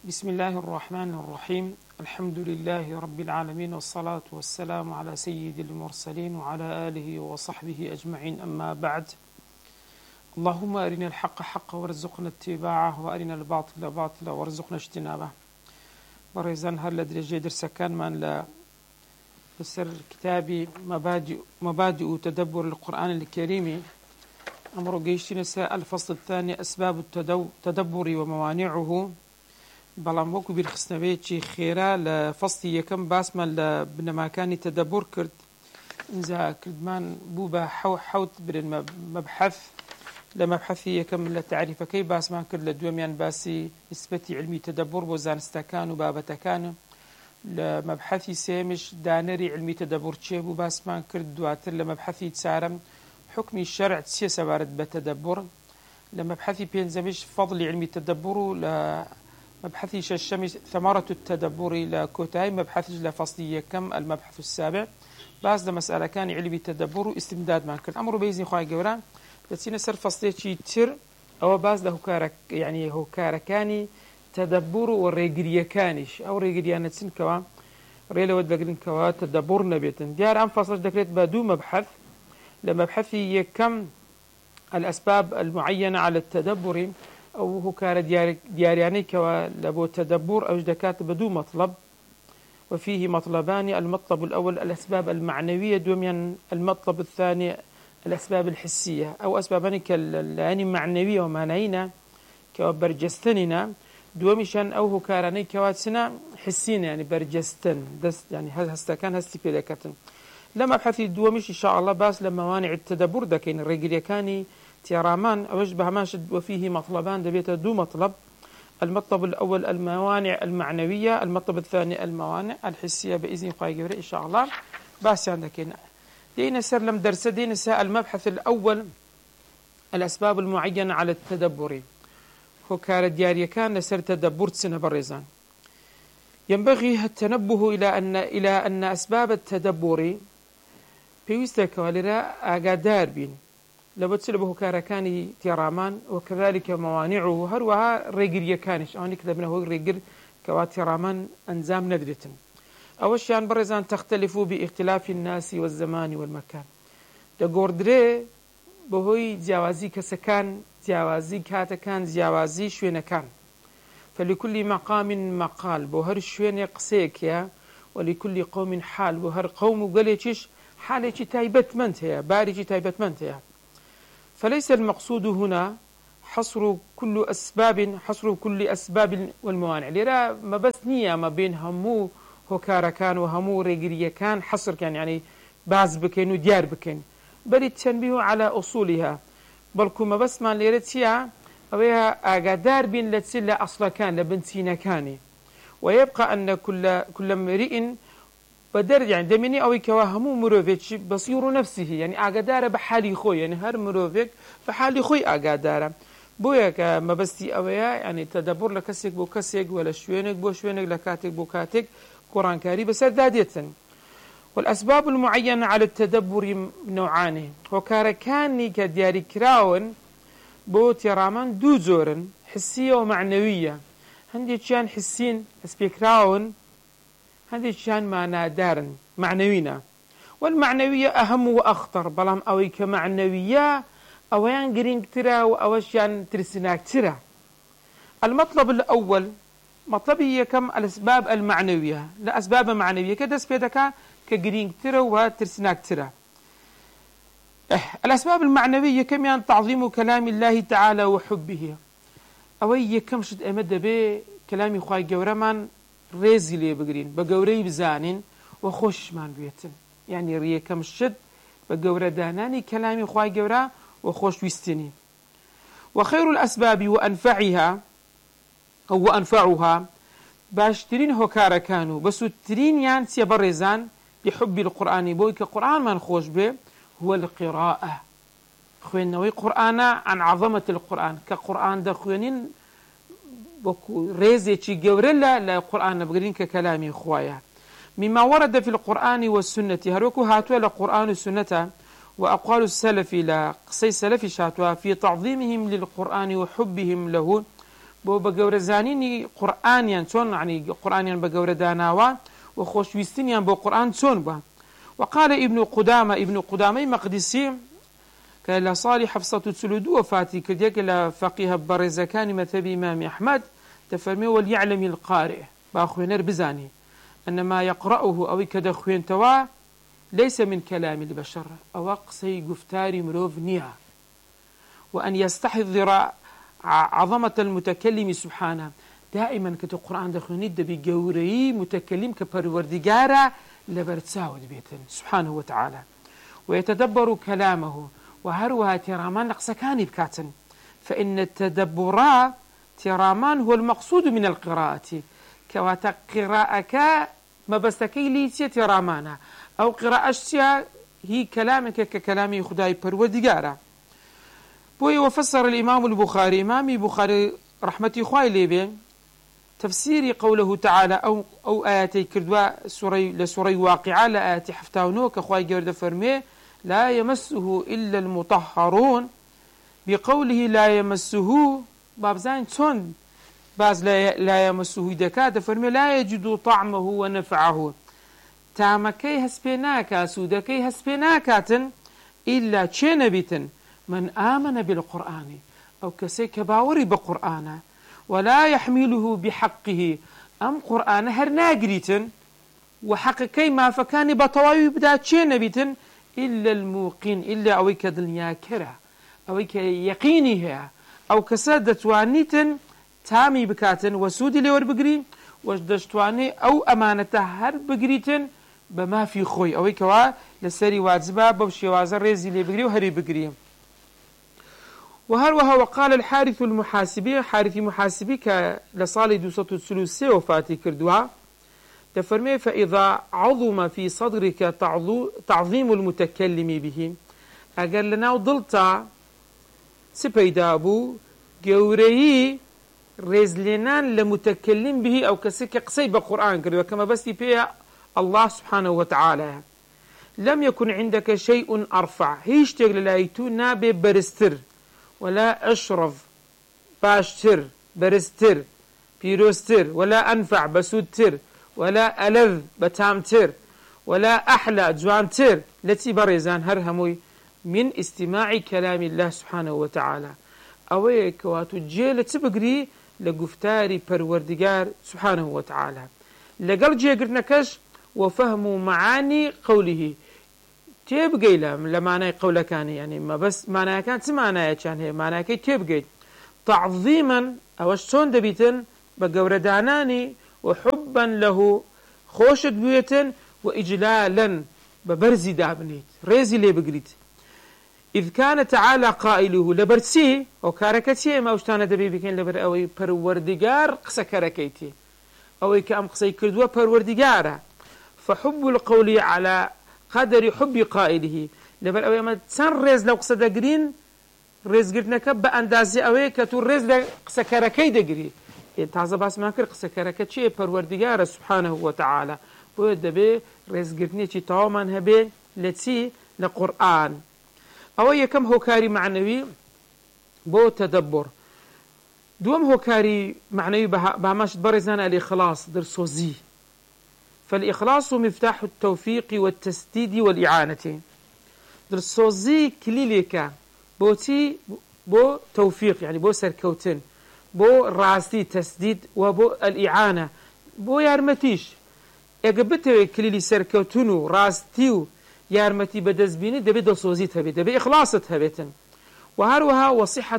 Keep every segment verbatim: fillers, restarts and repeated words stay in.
بسم الله الرحمن الرحيم. الحمد لله رب العالمين، والصلاة والسلام على سيد المرسلين وعلى آله وصحبه أجمعين، أما بعد. اللهم أرنا الحق حقا وارزقنا اتباعه، وأرنا الباطل باطلا وارزقنا اجتنابه. بريزان هر لدرجة درس كان من لا بسر كتابي مبادئ مبادئ تدبر القرآن الكريم. أمر جيشتنا ساء الفصل الثاني، أسباب التدبر وموانعه. بەڵام وەکو بیرخستنەوەیەکی خێرا لە فەسڵی یەکەم باسمان لە بنەماکانی تەدەبور کرد. ئینجا کردمان بوو بە حەوت برن مەبحەث. لە مەبحەثی یەکەم لە تعریفەکەی باسمان کرد، لە دووەمیان باسی نسبەتی علمی تەدەبور بۆ زانستەکان و بابەتەکان. لە مەبحەثی سێمیش دانەری علمی تەدەبور چێ بوو باسمان کرد. دواتر لە مەبحەثی چارەم حکمی شەرع چیە سەبارەت بە تەدەبور. لە مەبحەثی پێنجەمیش فەضلی علمی تەدەبور و لە مبحثي ششمي ثمرة التدبر إلى كوتاي. مبحث لفصلية كم المبحث السابع بعض مسألة كان علمي التدبر واستمداد ما كان أمر بيزني خواهي جوران لتينا سر فصلية شيء تر أو بعض له كارك يعني هو كاركاني تدبر والرجلية كانش أو رجليانة سن كوا ريلا ودقلين كوا تدبر نبيتن ديار أم فصل ذكرت بدو مبحث. لمبحثي كم الأسباب المعينة على التدبر أو هو كان ديار ديارياني كوا لبو تدبر أو جدكات بدو مطلب، وفيه مطلبان. المطلب الأول الأسباب المعنوية، دوميا المطلب الثاني الأسباب الحسية أو أسبابان كاللاني معنوية ومعنينا كوا برجستننا دوميشان أو هو كاراني كواتسنا حسينا يعني برجستن دست يعني هذا هستكان هستي بيدكتن. لما بحثي دوميش إن شاء الله باس لما موانع التدبر ده كين الرجل كاني تيرامان أو يشبه ماشد، وفيه مطلبان دبيت دو مطلب. المطلب الأول الموانع المعنوية، المطلب الثاني الموانع الحسية بإذن قايقوري إن شاء الله. بس عندك هنا دينا سر لم درس دينا ساء المبحث الأول الأسباب المعينة على التدبر. هو كار دياري كان سر تدبر سنة برزان. ينبغي التنبه إلى أن إلى أن أسباب التدبر بيوستك ولرا أقادار بين لبتسلبه كاركاني تيرامان، وكذلك موانعه هروها ريجر يكانش أو نكذب منه ريجر كواتيرامان أنزام ندرة. أول شيء برزان تختلفوا باختلاف الناس والزمان والمكان. دقوردري بهوي جوازي كسكان جوازي كاتكان جوازي شوين كان، فلكل مقام مقال بوهر شوين قسيك يا، ولكل قوم حال بوهر قوم قليتش حالي تايبت منتيا باري تايبت منتيا. فليس المقصود هنا حصر كل أسباب حصر كل أسباب والموانع. لرا ما بس نية ما بين همو هكاركان وهمو رجلية كان حصر كان يعني بعض بكين وديار بكين، بل التنبيه على أصولها. بل كما بس ما ليرتيا ويها أقدار بين لتسلا أصلا كان لبنتينا كاني، ويبقى أن كل كل امرئ بدر يعني دمني أو كواهمو مروفيتش بصير نفسه يعني أقداره بحالي خوي، يعني هر مروفيك بحالي خوي أقداره بويا كما بستي أويا يعني تدبر لكسيك بو كسيك ولا شوينك بو شوينك لكاتك بو كاتك قرآن كاري بس دادية. والأسباب المعينة على التدبر نوعان. وكاركاني كدياري كراون بو تيرامان دو زورن حسية ومعنوية. عندي كان حسين اسبيكراون، هذه كان معنا دارن معنوينا، والمعنوية أهم وأخطر. بلام أوي كمعنوية أويان قرين ترى وأوشيان ترسناك ترى. المطلب الأول مطلبية كم الأسباب المعنوية، لا أسباب معنوية كده سبيدك كقرين ترى وترسناك ترى. الأسباب المعنوية كم يعني تعظيم كلام الله تعالى وحبه. أوي كم شد أمد به كلامي خواهي جورمان ريزي لي بقرين بقوري بزانين وخوش مان بيتن، يعني ريه كم الشد بقورة داناني كلامي خواهي قورا وخوش ويستني. وخير الأسباب وأنفعها أو وأنفعها باشترين هكارا كانوا بس الترين يعني سيبرزان لحب القرآن بوي كقرآن ما نخوش به هو القراءة. خوينوي قرآن عن عظمة القرآن كقرآن دا خوينين بكو ريزي تشي جوريلا للقرآن بقرين ككلامي خوايا. مما ورد في القرآن والسنة هروكو هاتوا للقرآن والسنة وأقوال السلف لا قصي سلف شاتوا في تعظيمهم للقرآن وحبهم له بۆ بە گەورەزانینی قورئانیان چۆن عنی قورئانیان بە گەورە داناوە و خۆشویستنیان بۆ قورئان چۆن بووە. وقال ابن قدامة ابن قدامة مقدسي كلا صالح حفصة تسلود وفاتي كديك لا فقيه برزكان مذهب إمام أحمد تفرمي وليعلم القارئ باخوينر بزاني أن ما يقرأه أو كدخوين توا ليس من كلام البشر أو قصي قفتاري مروف نيا، وأن يستحضر عظمة المتكلم سبحانه. دائما كتو القرآن دخلني دبي جوري متكلم كبروردجارة لبرتساود بيتن سبحانه وتعالى، ويتدبر كلامه وهروها ترامان نقصكاني بكاتن، فإن التدبر ترامان هو المقصود من القراءة، كواتا قراءك ما بستكي ليتي ترامانا أو قراءة هي كلامك ككلام خداي بروردجارة. بوي وفسر الإمام البخاري إمام بخاري رحمة خوي ليبي تفسير قوله تعالى أو أو آياتي كردوا سوري لسوري واقعة لآياتي حفتاونو كخواي جورد فرمي لا يمسه إلا المطهرون، بقوله لا يمسه بابزان تون باز لا, لا يمسه دكاد فرمي لا يجد طعمه ونفعه تامكي هسبيناكا سودكي هسبيناكاتن إلا تشينبتن من آمن بالقرآن أو كسيك باوري بقرآن ولا يحمله بحقه أم قرآن هرناقريتن وحقكي ما فكان بطواوي بدا تشينبتن إلا الموقين إلا أويك دنيا كرة أويك يقينها أو كسادة وانيتن تامي بكاتن وسودي لور بقري وجدشتواني أو أمانته هر بقريتن بما في خوي أويك وا لسري واجبا بوشي وازر ريزي لي بقري وهري بقري. وهروها وقال الحارث المحاسبي حارث محاسبي كلصالي دوسة الثلثي وفاتي كردوها تفرمي فإذا عظم في صدرك تعظيم المتكلم به أقل لنا وضلتا سبيدابو قوري رزلنان لمتكلم به أو كسك قصي بقرآن كردوها كما بس بيه الله سبحانه وتعالى لم يكن عندك شيء أرفع هيش تقل لايتو نابي برستر ولا أشرف باشتر برستر بيروستر ولا أنفع بسودتر ولا ألذ بتامتر ولا أحلى جوانتر التي برزان هرهموي من استماع كلام الله سبحانه وتعالى أويك واتجيل تبقري لقفتاري پروردگار سبحانه وتعالى لقل جيقرنكش وفهم معاني قوله تبقي لهم لمعنى قوله كان يعني ما بس معناه كانت معناه كان هي معناه كي تبقي تعظيما أو شلون دبيتن بقورداناني وحبا له خوشت بيتن وإجلالا ببرزي دابنيت ريزي لي بقريت إذ كان تعالى قائله لبرسي أو كاركتي ما وشتانا دبي بكين لبر أوي پروردگار قصة كاركيتي أوي كأم قصة كردوا پروردگارا فحب القول على قدر حب قائله لبر أوي ما تسان ريز لو قصة دقرين ريز قرتنا كب أندازي أوي كتو ريز قصة كاركي دقري تازه باس ما كر قصة كاركت شيء پروردگار سبحانه وتعالى بود دبي ريز قرتني شي تاومان هبي لتي لقرآن أو يكم هو كاري معنوي بو تدبر دوم هو كاري معنوي بهماش برزان الإخلاص درسوزي فالإخلاص مفتاح التوفيق والتسديد والإعانة درسوزي كليليكا بوتي بو توفيق يعني بو سركوتن بو راستي تسديد وبو الإعانة بو يارمتيش يقبته كليلي سركوتنو راستيو يارمتي بدزبيني دبي دلسوزي تبي دبي إخلاص تبيتن وهروها وصحة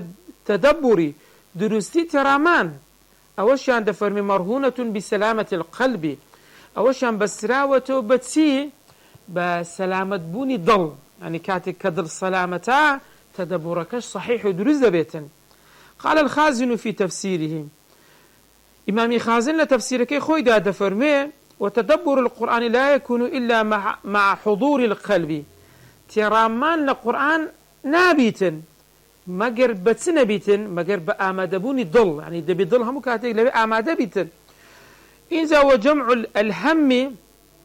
التدبر دروستي ترامان أوشان دفرمي مرهونة بسلامة القلب أوشان بسراوة بتسي بسلامة بوني ضل يعني كاتك كدل سلامتا تدبركش صحيح دروز دبيتن. قال الخازن في تفسيره إمامي خازن لتفسيرك خوي دا دفرمي وتدبر القرآن لا يكون إلا مع, مع حضور القلب ترامان القرآن نابيتن مقر بتسنبيتن مقر بآماد بوني ضل يعني دبي ضل همو كاتك لبي آماد بيتن إذا وجمع الهم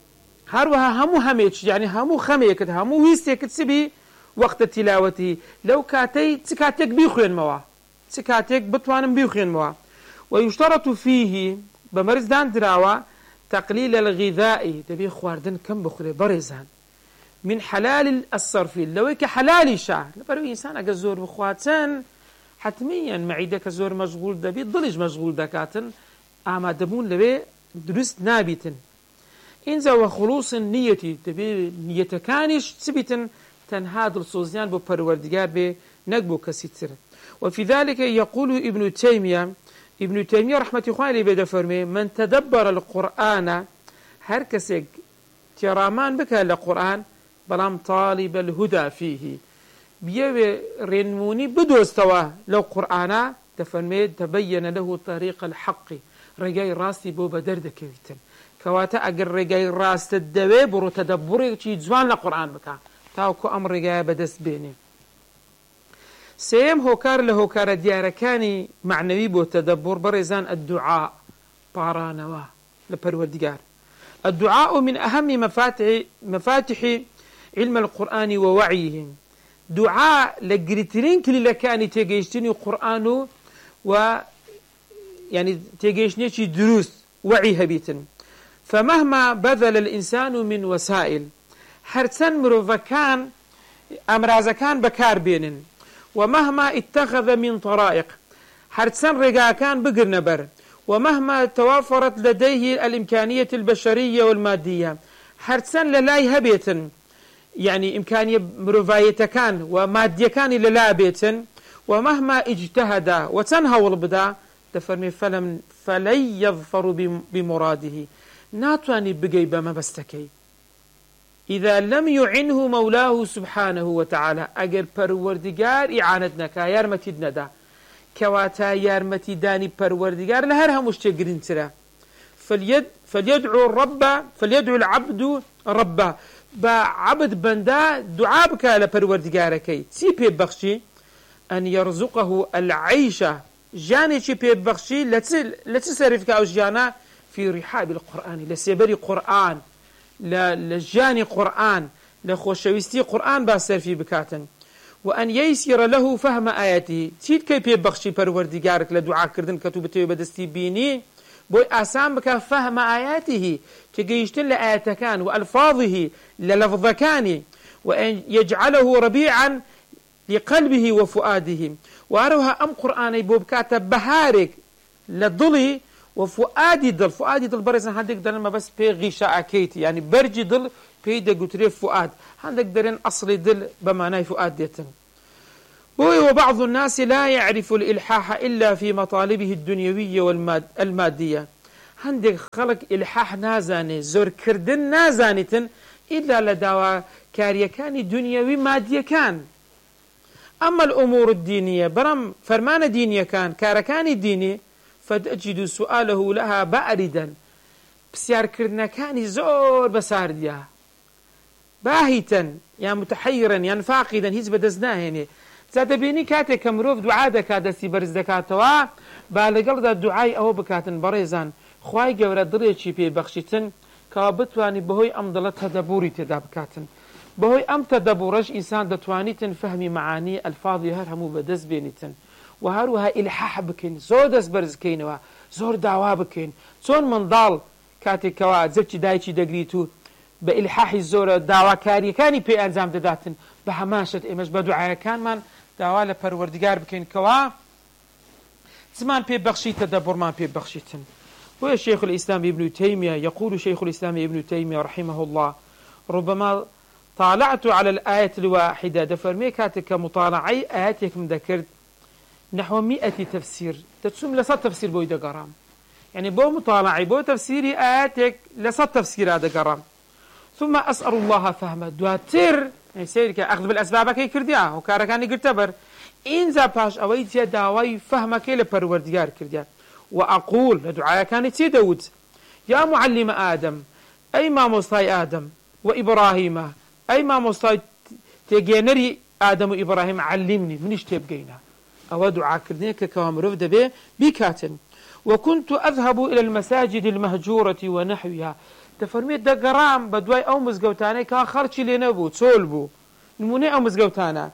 هروها همو هميتش يعني همو خميكت همو ويستيكت سبي وقت تلاوته لو كاتي تكاتك بيخوين موا سكاتك بتوانم بيخين موا. ويشترط فيه بمرز دان دراوة تقليل الغذاء تبي خواردن كم بخوري برزان من حلال الصرفي لو كحلالي شاه لبرو إنسان أجا زور بخواتن حتميا معيدك زور مشغول دبي ضلج مشغول دكاتن أما دبون لبي درست نابتن إنزا وخلوص النية تبي نية كانش تبتن تنهاد الصوزيان بپروردگار بي نقبو كسيتر. وفي ذلك يقول ابن تيمية ابن تيمية رحمة الله بيدا فرمي من تدبر القرآن هر كسيك ترامان بك القرآن بلام طالب الهدى فيه بيوي رنموني بدوستوا لو قرآن تفرمي تبين له طريق الحق رجاي راسي بو بدرد كيتن كواتا اگر رجاي راست الدوي برو تدبري چي جوان لقرآن بك تاوكو امر رجاي بدس بيني. سيم هوكار لهوكار دياركاني معنوي بو تدبر برزان الدعاء بارانوا لپروردگار. الدعاء من أهم مفاتح مفاتح علم القرآن ووعيه. دعاء لقريترين كل لكاني تيجيشتني القرآن و يعني تيجيشني شي دروس وعي هبيتن. فمهما بذل الإنسان من وسائل حرسن مروفكان أمرازكان بكار بينن ومهما اتخذ من طرائق حرسن رقاكان بقر نبر ومهما توافرت لديه الإمكانية البشرية والمادية حرسن للاي هبيتن يعني إمكانية مروفايتكان وماديكان للا بيتن ومهما اجتهد وتنهول بدا تفرمي فلم فلن يظفر بمراده ناتواني بقي بما بستكي إذا لم يعنه مولاه سبحانه وتعالى أجر پروردگار إعانتنا يارمتي دندا كواتا يارمتي داني پروردگار لهرها مشتقرين ترى فليد فليدعو الرب فليدعو العبد ربه بعبد بندا دعاء بك لپروردگاركي تي بي بخشي أن يرزقه العيش جاني تي بي بخشي لتسرفك أو جانا في رحاب القرآن لسيبري قرآن لجاني قرآن لخوشويستي قرآن باسر في بكاتن وأن ييسر له فهم آياته تيد كي بي بخشي پروردگارك لدعاء كردن كتوبتي بدستي بيني بوي آسان بك فهم آياته تقيشتن لآياتكان وألفاظه للفظكان وأن يجعله ربيعا لقلبه وفؤاده وأروها أم قرآن بوبكات بهارك للضلي وفؤادي ضل فؤادي ضل برزن هندك درن ما بس بي غشاء كيتي يعني برجي ضل بيدا قتري فؤاد هندك درن أصلي ضل بمعنى فؤاد ديتن. وبعض الناس لا يعرف الإلحاح إلا في مطالبه الدنيوية والمادية هندك خلق إلحاح نازاني زور كردن نازانيتن إلا لداوا كاريكاني دنيوي مادية كان. أما الأمور الدينية برم فرمان دينية كان كاركاني ديني فتجد سؤاله لها باردا بسيار كرنا كان زور بسارديا باهتا يا متحيرا يا فاقدا هيز بدزناه هنا زاد بيني كاتي كمروف دعاء دكادسي برز دكاتوا بالقلد الدعاء أو بكاتن بريزان خواي جورا دريتشي بي بخشتن كابتواني بهوي أم ضلت تدبوري تدابكاتن بهوي أم تدبورج إنسان دتوانيتن فهمي معاني الفاظي هرهمو بدز بينيتن وهروها إلحاح بكين زور دس برز كينوا زور دعوا بكين زور من ضال كاتي كوا زبتي دايتشي دقريتو بإلحاح الزور دعوا كاري كاني بي أنزام دداتن بحماشة إمش بدعاء كان من دعوا لپروردگار بكين كوا زمان بي بخشي تدبر ما بي بخشيتن. وشيخ الإسلام ابن تيمية يقول شيخ الإسلام ابن تيمية رحمه الله ربما طالعت على الآية الواحدة دفرمي كاتك مطالعي آياتك مذكرت نحو مئة تفسير تتسم لصد تفسير بويدا قرام يعني بو مطالعي بو تفسيري آياتك لصد تفسير هذا قرام ثم أسأل الله فهمه دواتر يعني سيرك أخذ بالأسباب كي كرديا وكاركاني قرتبر إنزا باش أويت يا داوي فهمك لپروردگار كرديا وأقول لدعاء كانت داود يا معلم آدم أي ما مصطاي آدم وإبراهيم أي ما مصطاي تجينري آدم وإبراهيم علمني منش تبقينا أو دعاء كردينك كوامروف دبي بكاتن وكنت أذهب إلى المساجد المهجورة ونحوها تفرميت دا قرام بدواي أو مزقوتاني كان خرشي لنبو تسولبو نموني أو مزقوتانا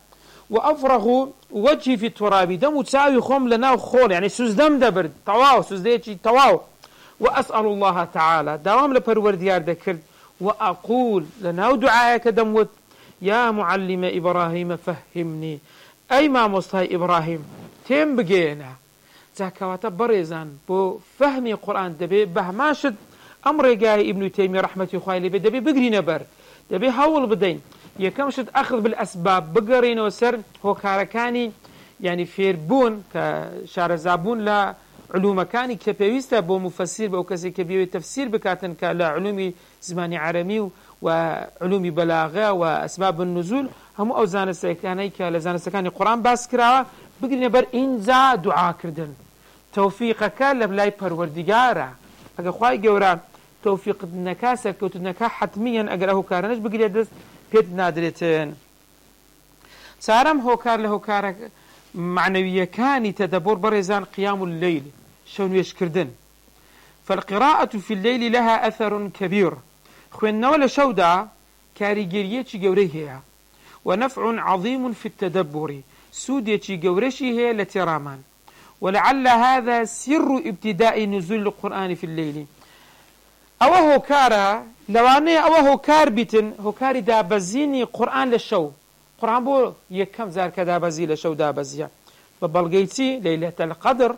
وأفرغ وجهي في التراب دم تساوي خم لنا خول يعني سوز دم دبر تواو سوز ديتي تواو وأسأل الله تعالى دوام لبرور ديار ذكر وأقول لنا دعاءك دموت يا معلم إبراهيم فهمني أي ما مصطفى إبراهيم تيم بقينا زكوات بريزان بو فهمي القرآن دبي بهماشد أمر جاي ابن تيمية رحمة الله عليه دبي بقري نبر دبي هول بدين يكمشد أخذ بالأسباب بقرين وسر هو كاركاني يعني فيربون كشار زابون لا علوم كاني كبيويستا بو مفسر بو كسي كبيوي تفسير بكاتن كلا علومي زماني عرمي وعلوم بلاغة وأسباب النزول هم أوزان السكاني كلزان السكاني قرآن باس كراوا بقري نبر إنزا دعاء كردن توفيقك لبلاي پروردگارا اگر خواهی گورا توفيق النكاسة كوت النكاح حتميا أجره كارنش بقول دست بيد نادرتين سارم هو كار له كار معنوية كان تدبر برزان قيام الليل شون يشكردن فالقراءة في الليل لها أثر كبير خوين ولا شودا كاريجيرية جوريه ونفع عظيم في التدبر سودية جورشي هي لترامان ولعل هذا سر ابتداء نزول القرآن في الليل أو هو كارا لواني أو هو كار بيتن هو كاري دابزيني قرآن للشو قرآن بو يكم زار كدابزي لشو دابزيا فبلغيتي ليلة القدر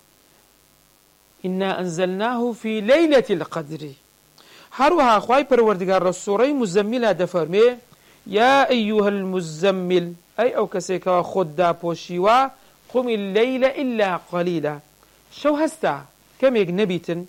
إنا أنزلناه في ليلة القدر هروها خواي پروردگار رسوري مزملة دفرمي يا أيها المزمل أي أو كسيكا خد دا بوشيوا قم الليل إلا قليلا شو هستا كم يجنبيتن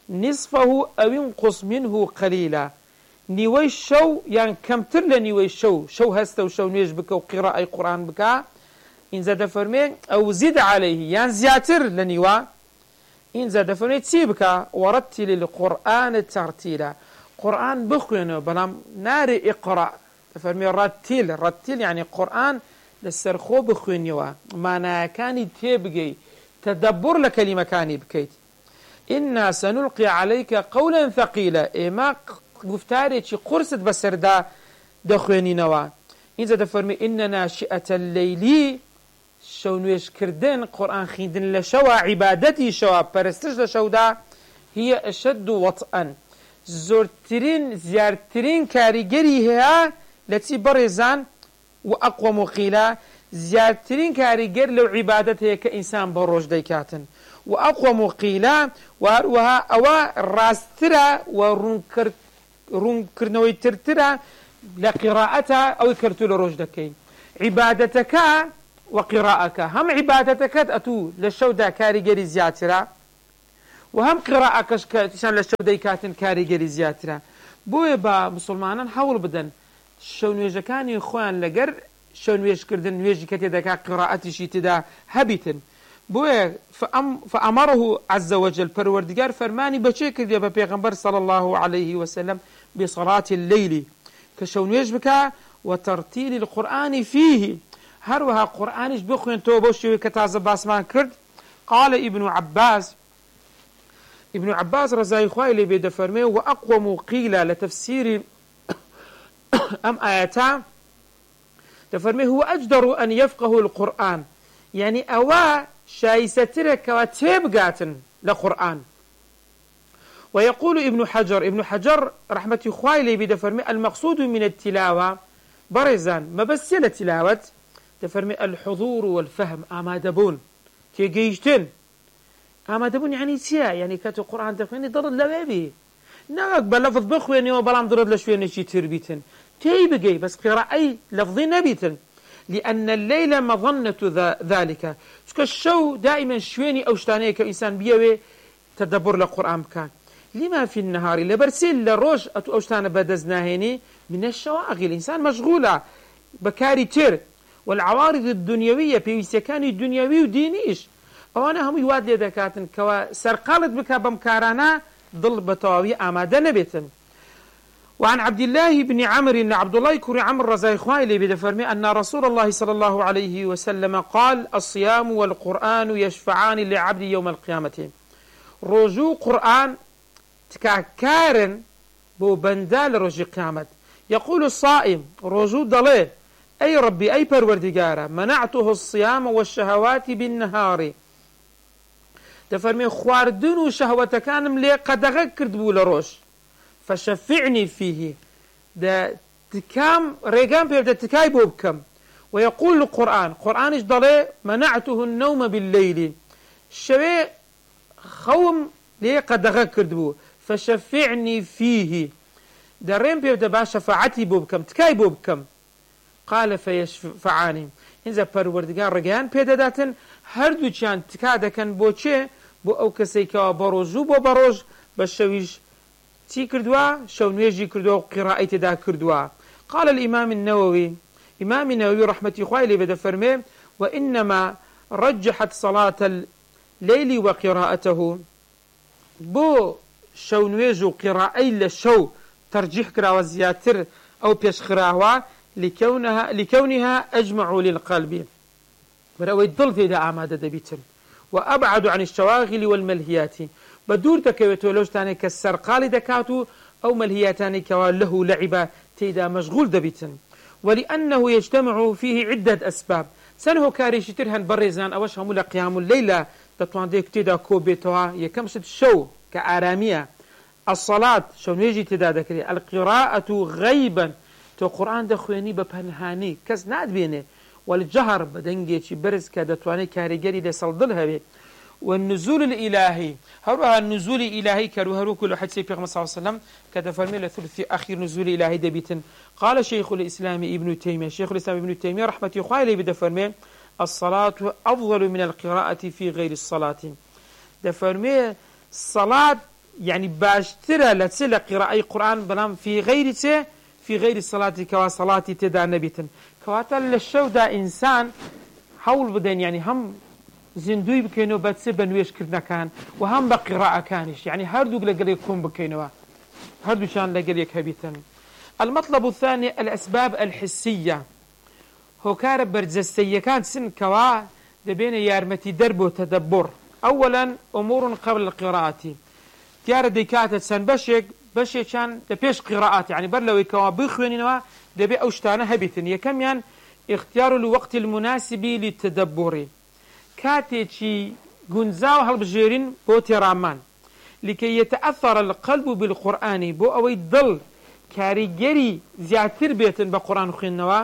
نصفه أو ينقص منه قليلا نيوي الشو يعني كم تر نيوي الشو شو هستا وشو نيج بك وقراءة القرآن بك إن زاد فرمي أو زد عليه يعني زياتر لنيوا إن زاد فرمي تسيبك ورتل القرآن ترتيلا قرآن بخوينه بلام ناري اقرأ فرمي رتل رتل يعني قرآن للسرخو بخوينيوا مانا كاني تيبقي تدبر لكلمة كاني بكيت إنا سنلقي عليك قولا ثقيلا إما قفتاري شي قرصت بسردا دخويني نوا إذا دفرمي إن ناشئة الليلي شو نويش كردن قرآن خيدن لشوا عبادتي شوا برستج لشودا هي أشد وطئا زورترين زيارترين كاريجري هي التي برزان وأقوى مقيلة زيارترين كاريجر لو عبادته كإنسان بروج ديكاتن وأقوى مقيلة وها أوا راسترا ورنكر رنكرنوي ترترا لقراءتها أو كرتول روج دكي عبادتك وقراءتك هم عبادتك أتو للشودة كاريجري زياترا وهم قراءتك كشان للشودة كاتن كاريجري زياترا بوي با مسلمانا حاول بدن شون ويجا كان يخوان لقر شون ويج كردن ويجي كتدا قراءتي شي تدا هبيتن بوي فأم فأمره عز وجل پروردگار فرماني بچه كرديا بپیغمبر صلى الله عليه وسلم بصلاة الليل كشون ويج بكا وترتيل القرآن فيه هروها قرآنش بخوين توبوشي كتاز باسمان كرد قال ابن عباس ابن عباس رزاي خوالي بيد فرمي وأقوم قيل لتفسير أم آياتا تفرمي هو أجدر أن يفقه القرآن يعني أوا شايسترك وتبقاتن لقرآن ويقول ابن حجر ابن حجر رحمة خوالي بيد فرمي المقصود من التلاوة برزان ما بس التلاوة تفرمي الحضور والفهم آمادبون تيجيشتن آمادبون يعني سيا يعني كاتو القرآن تفرمي ضرد لبابي ناك بلفظ بخويني وبلام ضرد لشويني شي تربيتن تيبقي بس قراءة لفظي نبيتن لأن الليل مظنة ذلك الشو دائما شويني أو شتاني كإنسان بيوي تدبر للقرآن كان لما في النهار لبرسيل لروج أو شتان بدزناهيني من الشواغل الإنسان مشغولة بكاري تير والعوارض الدنيوية بيسكاني الدنيوي ودينيش أو أنا هم يواد لي ذكاتن كوا سرقالت بك بمكارانا ضل بطاوي آمادة نبيتن وعن عبد الله بن عمرو ان عبد الله كوري عمرو رزاي خوالي بدفرمي ان رسول الله صلى الله عليه وسلم قال الصيام والقرآن يشفعان لعبد يوم القيامة رجو قرآن تكاكارن بو بندال رجو قيامت يقول الصائم رجو ضليه أي ربي أي پروردگارە منعته الصيام والشهوات بالنهار دەفەرمێ خواردن و شەهوەتەکانم لێ قەدەغە کردبوو لە ڕۆژ فشفعني فيه دا تكام ريقام بيبدا تكاي بوبكم ويقول القرآن قرآنش ضلي منعته النوم بالليل شوي خوم ليه قد غكردبو فشفعني فيه درين بيبدا با شفاعتي بوبكم تكاي بوبكم قال فيشفعاني إنزا پروردگار رقيان بيدا داتن هردو چان تكادا كان بو چه بو او كسي كوا بروجو بو بروج بشويش تي كردوا شو نيجي كردوا قراءة دا كردوا قال الإمام النووي إمام النووي رحمة إخوائي بدا فرمي وإنما رجحت صلاة الليل وقراءته بو شو نيجو قراءة لشو ترجيح كراوة زياتر أو بيش خراوة لكونها, لكونها أجمع للقلب وروي الضل في دا عمادة دبيتر وأبعد عن الشواغل والملهيات بدور تكويتو لوجتاني كالسرقال دكاتو أو ملهياتاني كوا له لعبة تيدا مشغول دبيتن ولأنه يجتمع فيه عدة أسباب سنه كاريش ترهن برزان أوش همولا قيام الليلة تطوان ديك تيدا كوبيتوا يكمشت شو كآرامية الصلاة شو نيجي تيدا ذكري القراءة غيبا تو قرآن دخويني بپنهاني كس ناد بينه والجهر بدنجي برز كدتواني كاريجري لسلدلها بي والنزول الإلهي هروها النزول الإلهي كروهرو كل حد سيد صلى الله عليه وسلم كذا فرمي لثلث أخير نزول الإلهي دبيتن قال شيخ الإسلام ابن تيمية شيخ الإسلام ابن تيمية رحمة الله عليه بدا فرمي الصلاة أفضل من القراءة في غير الصلاة دا فرمي الصلاة يعني باشترى لتسلى قراءة القرآن بلام في غير في غير الصلاة كوا صلاة تدا نبيتن كواتا للشو دا إنسان حول بدين يعني هم زندوي بكينو باتسي بنويش كردنا كان وهم بقراءة كانش يعني هردوك لقل يكون بكينو هردو شان لقل يكهبيتن المطلب الثاني الأسباب الحسية هو كارب برزستية كانت سن كوا دبين يارمتي درب وتدبر أولا أمور قبل القراءة تيار ديكاتة سن بشيك بشيك كان دبيش قراءات يعني برلوي كوا بيخوينينوا دبي أوشتانا هبيتن يكم يعني اختيار الوقت المناسب للتدبر كاتيشي جنزاو هالبجيرين بو تيرامان لكي يتأثر القلب بالقرآن بو أو يضل كاريجري زياتر بيتن بقرآن خينوا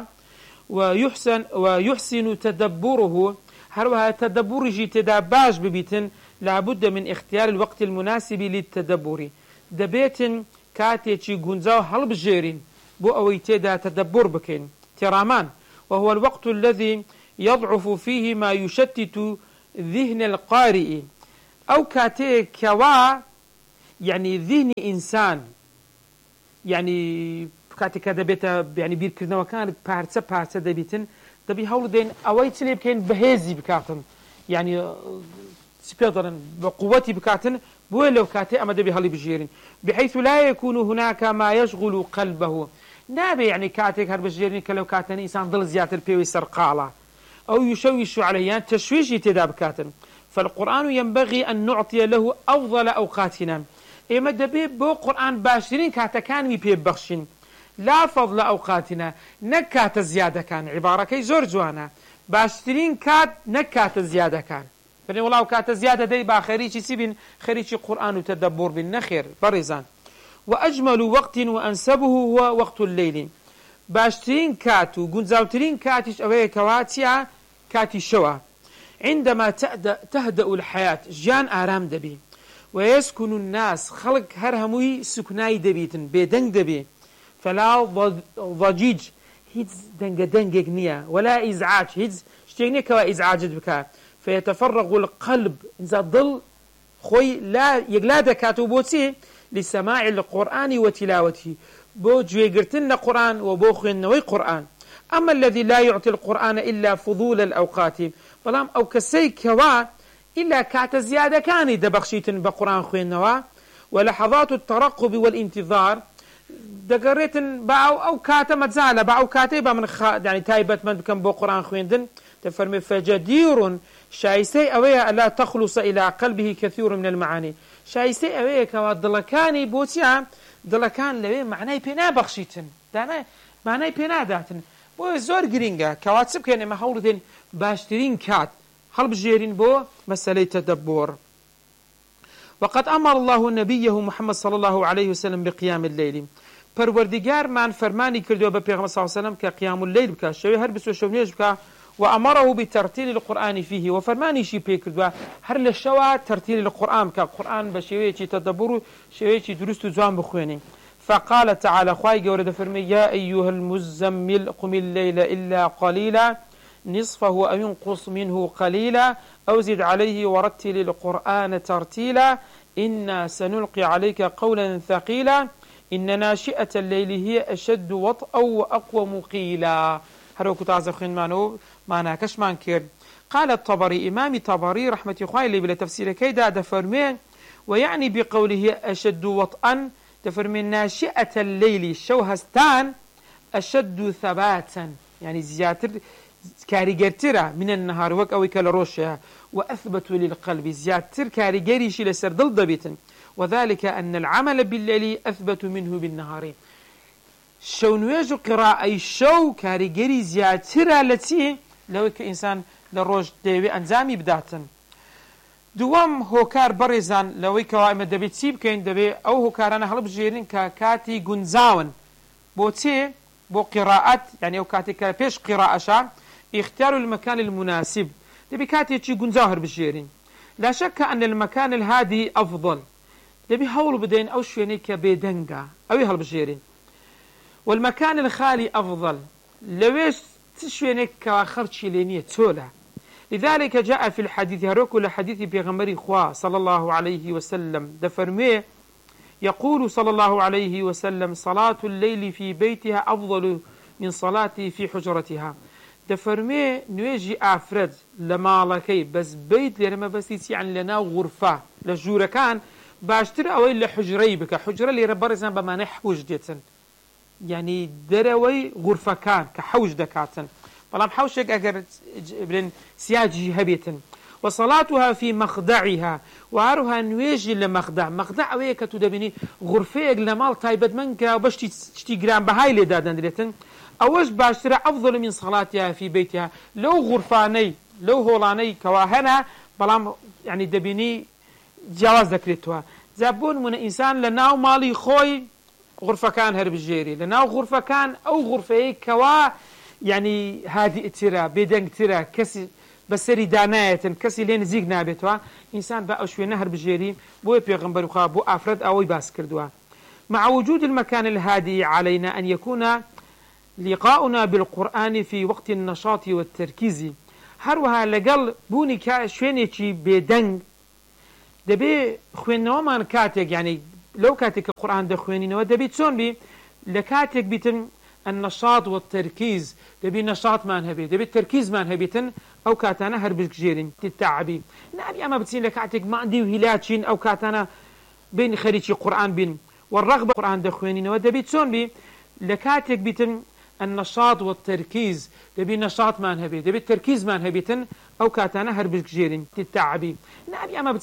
ويحسن ويحسن تدبره هروها تدبر جي تداباج ببيتن لابد من اختيار الوقت المناسب للتدبر دبيتن كاتيشي جنزاو هالبجيرين بو أو يتدا تدبر بكين تيرامان وهو الوقت الذي يضعف فيه ما يشتت ذهن القارئ أو كاتي كوا يعني ذهن إنسان يعني كاتي كذا بيت يعني بير كذا وكان بارتة بارتة دبيتن دبي هول دين أويت اللي بكين بهزي بكاتن يعني سبيدرن بقوتي بكاتن بولو كاتي أما دبي هالي بجيرين بحيث لا يكون هناك ما يشغل قلبه نابي يعني كاتي هر بجيرين كلو كاتن إنسان ضل زيادة البيوي سرقالة أو يشوش عليه تشويش يتداب كاتن فالقرآن ينبغي أن نعطي له أفضل أوقاتنا إما دبي بو قرآن باشرين كاتا كان ميبيب بخشين لا فضل أوقاتنا نكات زيادة كان عبارة كي زور جوانا باشترين كات نكات زيادة كان فني والله كات زيادة دي با خريجي سيبين خريجي قرآن وتدبر بالنخير برزان وأجمل وقت وأنسبه هو وقت الليل باشترين كاتو قنزاوترين كاتش أوهي كواتيا كاتي شوا عندما تهدأ الحياة جان آرام دبي ويسكن الناس خلق هرهموي سكناي دبيتن بيدنگ دبي فلا ضجيج هيدز دنگ دنگ نيا ولا إزعاج هيدز شتيني كوا إزعاج بكا فيتفرغ القلب إذا ضل خوي لا يقلاد كاتو بوتي لسماع القرآن وتلاوته بو جويقرتن قرآن وبو خوينوي قرآن أما الذي لا يعطي القرآن إلا فضول الأوقات بلام أو كسي كوا إلا كات زيادة كان دبخشيتن بقرآن خوينوا ولحظات الترقب والانتظار دقريتن باو أو كاتا متزالة باو كاتبا من خ... يعني تايبت من كان بو قرآن خويندن تفرمي فجدير شايسي أويا لا تخلص إلى قلبه كثير من المعاني شايسي أويا كوا دلكاني بوتيا دلكان لوي معناي بينا بخشيتن دانا معناي بينا داتن بۆ زۆر گرینگە کەواتە بکەین ئێمە هەوڵ بدەین باشترین کات هەڵبژێرین بۆ مەسەلەی تەدەببۆر. وقد أمر الله نبيه محمد صلى الله عليه وسلم بقيام الليل. پروردگارمان فرمانی کردو بە پێغەمبەر صلی الله عليه وسلم کە قیام الليل بکە، شەوی هەر بیست و شەو نوێژ بکە. وأمره بترتيل القرآن فيه وفرماني پێ کردووە هەر لە شەوە ترتیل القرآن بکە، قورآن بە شێوەیەکی تەدەببور و شێوەیەکی دروست و جوان بخوێنی. فقال تعالى خوای گەورە دەفەرمێ يا أيها المزمل قم الليل إلا قليلا نصفه أو ينقص منه قليلا أو زد عليه ورتل القرآن ترتيلا إنا سنلقي عليك قولا ثقيلا إن ناشئة الليل هي أشد وطئا وأقوم قيلا. هروكو تعزى خين مانو معنا كشمان كير. قال الطبري إمام طبري رحمة الله عليه بلا تفسير كيدا دفرمين ويعني بقوله أشد وطئا دفرمين ناشئة الليل شوهستان أشد ثباتا يعني زياتر كاريجرترا من النهار وك أو كالروشة وأثبت للقلب زياتر كاريجريش لسردل ضبيتا وذلك أن العمل بالليل أثبت منه بالنهار. شو نواجه قراءة شو كاريجري زياتر التي لو كإنسان لروج ديوي أنزامي بداتا دوام هوكار برزان لو كوائم دبيت سيب كين دبي أو هوكارنا هلب جيرين ككاتي جنزاون بوتي بو قراءات يعني أو كاتي كبيش قراءة شا اختيار المكان المناسب دبي كاتي تشي جنزاهر بجيرين. لا شك أن المكان الهادي أفضل دبي هول بدين أو شويني كبيدنجا أو يهل بجيرين، والمكان الخالي أفضل لويش تشويني كخرشي لينية تولى. لذلك جاء في الحديث هروك لحديث بيغمبري خوا صلى الله عليه وسلم دفرميه يقول صلى الله عليه وسلم صلاة الليل في بيتها أفضل من صلاته في حجرتها. دفرميه نواجي أفرد لما لكي بس بيت لما بس يعني لنا غرفة لجورة كان باشتر أوي لحجري بك حجرة اللي ربرزان بما نحوج ديتن يعني دروي غرفة كان كحوج دكاتن بلام حوشك أجر بلن سياجي هبيتن. وصلاتها في مخدعها وعروها نواجي لمخدع مخدع أوي كتدبني غرفة لمال طيبت منك وبش تشتي جرام بهاي لدادن دلتن أوش باشترى أفضل من صلاتها في بيتها لو غرفاني لو هولاني كواهنا بلام يعني دبني جواز ذكرتها زبون من إنسان لناو مالي خوي غرفة كان هرب الجيري لناو غرفة كان أو غرفة كوا يعني هادي ترى بدنك ترى كسي بسري داناية كسي لين زيق نابتوا إنسان بقى شوي نهر بجيري بو بيغمبر وخا بو أفرد أو يباس كردوا. مع وجود المكان الهادي علينا أن يكون لقاؤنا بالقرآن في وقت النشاط والتركيز. هروها لقل بوني كا شوينيكي بدنك دبي خوينو مان كاتك يعني لو كاتك القرآن ده خوينينو دبي تسون بي لكاتك بيتن النشاط والتركيز دبي نشاط مان هبي دبي التركيز مان هبيتن أو كاتانا هربك جيرين تتعبي نبي أما بتسين لكاتك ما عندي وهلاتشين أو كاتانا بين خريجي قرآن بين والرغبة القرآن ده خوينينو دبي تسون بي لكاتك بيتن النشاط والتركيز دبي نشاط مان هبي دبي التركيز مان هبيتن أو كاتانا هربك جيرين تتعبي نبي أما